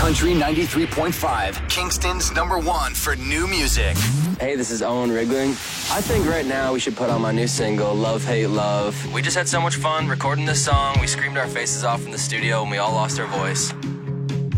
Country 93.5, Kingston's #1 for new music. Hey, this is Owen Rigling. I think right now we should put on my new single, Love, Hate, Love. We just had so much fun recording this song. We screamed our faces off in the studio and we all lost our voice.